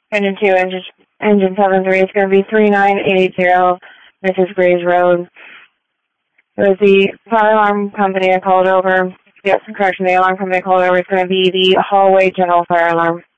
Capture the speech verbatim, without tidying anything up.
Engine two, engine, engine seven three. It's going to be three nine eight zero, Missus Graves Road. It was the fire alarm company I called over. Yes, correction, the alarm company I called over is going to be the hallway general fire alarm.